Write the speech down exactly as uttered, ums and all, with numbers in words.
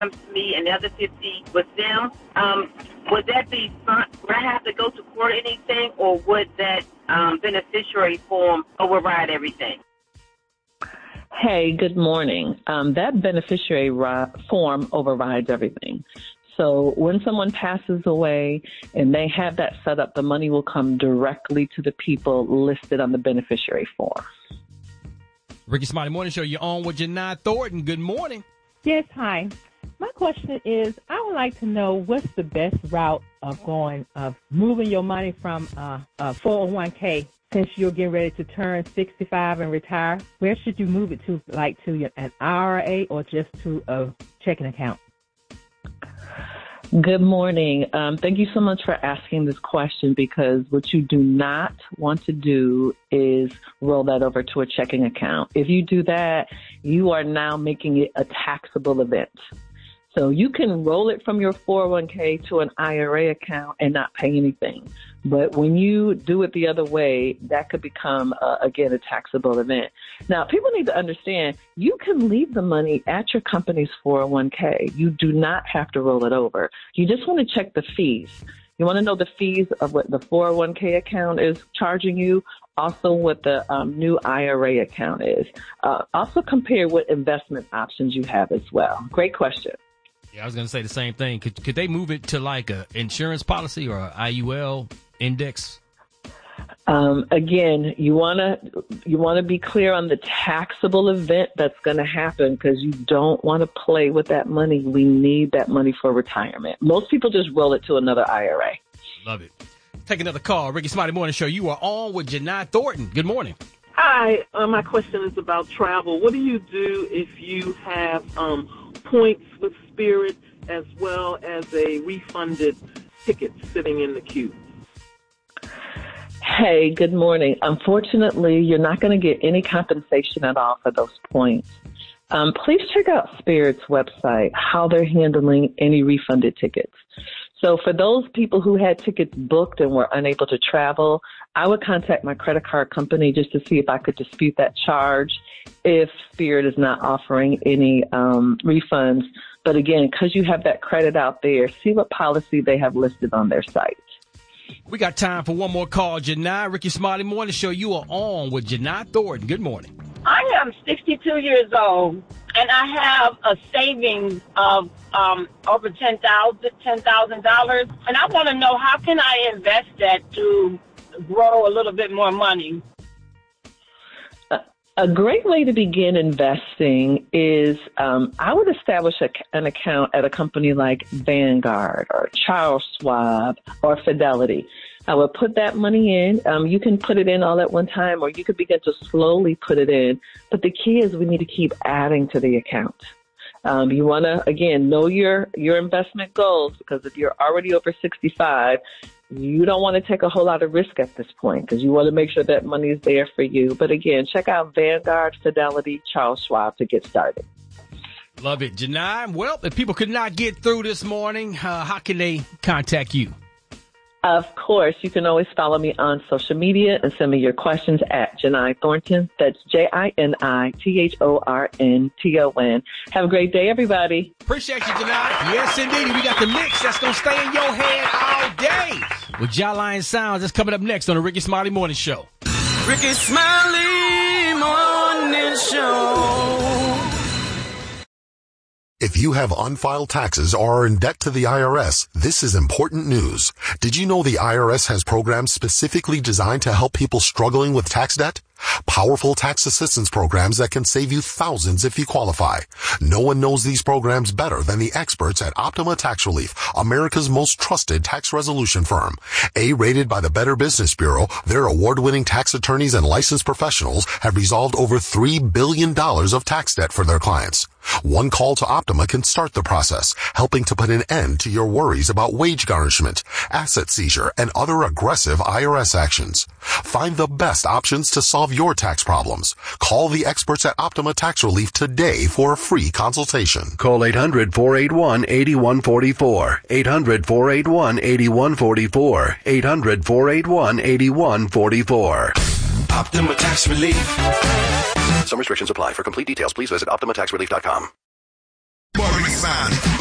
comes to me and the other fifty with them. Um, would that be fun? Would I have to go to court or anything, or would that um, beneficiary form override everything? Hey, good morning. Um, that beneficiary ri- form overrides everything. So when someone passes away and they have that set up, the money will come directly to the people listed on the beneficiary form. Ricky Smiley Morning Show, you're on with Janai Thornton. Good morning. Yes, hi. My question is, I would like to know what's the best route of going, of moving your money from uh, a four oh one k since you're getting ready to turn sixty-five and retire. Where should you move it to, like to an I R A or just to a checking account? Good morning. Um, thank you so much for asking this question, because what you do not want to do is roll that over to a checking account. If you do that, you are now making it a taxable event. So you can roll it from your four oh one k to an I R A account and not pay anything. But when you do it the other way, that could become, uh, again, a taxable event. Now, people need to understand you can leave the money at your company's four oh one k. You do not have to roll it over. You just want to check the fees. You want to know the fees of what the four oh one k account is charging you, also what the um, new I R A account is. Uh, also compare what investment options you have as well. Great question. Yeah, I was going to say the same thing. Could could they move it to like a insurance policy or a I U L index? Um, again, you want to you want to be clear on the taxable event that's going to happen, because you don't want to play with that money. We need that money for retirement. Most people just roll it to another I R A. Love it. Take another call. Ricky Smiley Morning Show. You are on with Janai Thornton. Good morning. Hi. Uh, my question is about travel. What do you do if you have um, points with Spirit as well as a refunded ticket sitting in the queue? Hey, good morning. Unfortunately, you're not going to get any compensation at all for those points. Um, please check out Spirit's website, how they're handling any refunded tickets. So for those people who had tickets booked and were unable to travel, I would contact my credit card company just to see if I could dispute that charge if Spirit is not offering any um, refunds. But again, because you have that credit out there, see what policy they have listed on their site. We got time for one more call, Janai. Ricky Smiley Morning Show. You are on with Janai Thornton. Good morning. I am sixty-two years old, and I have a savings of um, over ten thousand dollars, and I want to know, how can I invest that to grow a little bit more money? A great way to begin investing is um, I would establish a, an account at a company like Vanguard or Charles Schwab or Fidelity. I would put that money in. Um, you can put it in all at one time, or you could begin to slowly put it in. But the key is we need to keep adding to the account. Um, you want to, again, know your, your investment goals, because if you're already over sixty-five, you don't want to take a whole lot of risk at this point, because you want to make sure that money is there for you. But again, check out Vanguard, Fidelity, Charles Schwab to get started. Love it. Janai, well, if people could not get through this morning, uh, how can they contact you? Of course, you can always follow me on social media and send me your questions at Janai Thornton. That's J I N I T H O R N T O N. Have a great day, everybody. Appreciate you, Janai. Yes, indeed. We got the mix that's going to stay in your head all day. With Jah Lion Sounds, that's coming up next on the Ricky Smiley Morning Show. Ricky Smiley Morning Show. If you have unfiled taxes or are in debt to the I R S, this is important news. Did you know the I R S has programs specifically designed to help people struggling with tax debt? Powerful tax assistance programs that can save you thousands if you qualify. No one knows these programs better than the experts at Optima Tax Relief, America's most trusted tax resolution firm. A-rated by the Better Business Bureau, their award-winning tax attorneys and licensed professionals have resolved over three billion dollars of tax debt for their clients. One call to Optima can start the process, helping to put an end to your worries about wage garnishment, asset seizure, and other aggressive I R S actions. Find the best options to solve your tax problems. Call the experts at Optima Tax Relief today for a free consultation. Call eight hundred, four eight one, eight one four four. eight hundred, four eight one, eight one four four. eight hundred, four eight one, eight one four four. Optima Tax Relief. Some restrictions apply. For complete details, please visit Optima Tax Relief dot com. Amazon.